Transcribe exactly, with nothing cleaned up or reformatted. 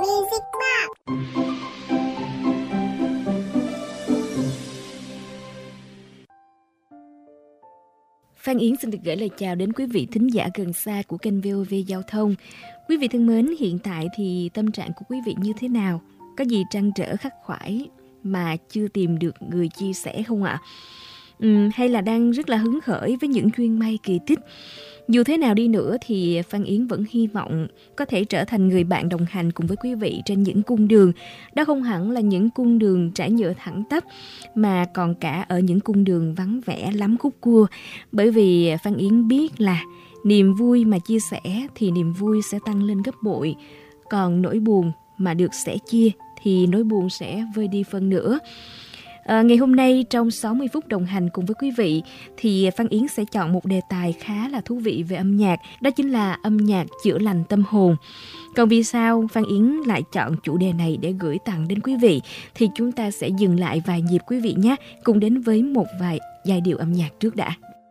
Music Box. Phan Yến xin được gửi lời chào đến quý vị thính giả gần xa của kênh vê o vê Giao thông. Quý vị thân mến, hiện tại thì tâm trạng của quý vị như thế nào? Có gì trăn trở khắc khoải mà chưa tìm được người chia sẻ không ạ? Ừ, hay là đang rất là hứng khởi với những duyên may kỳ tích? Dù thế nào đi nữa thì Phan Yến vẫn hy vọng có thể trở thành người bạn đồng hành cùng với quý vị trên những cung đường. Đó không hẳn là những cung đường trải nhựa thẳng tắp, mà còn cả ở những cung đường vắng vẻ lắm khúc cua. Bởi vì Phan Yến biết là niềm vui mà chia sẻ thì niềm vui sẽ tăng lên gấp bội. Còn nỗi buồn mà được sẻ chia thì nỗi buồn sẽ vơi đi phân nửa. À, ngày hôm nay trong sáu mươi phút đồng hành cùng với quý vị thì Phan Yến sẽ chọn một đề tài khá là thú vị về âm nhạc, đó chính là âm nhạc chữa lành tâm hồn. Còn vì sao Phan Yến lại chọn chủ đề này để gửi tặng đến quý vị thì chúng ta sẽ dừng lại vài nhịp quý vị nhé, cùng đến với một vài giai điệu âm nhạc trước đã.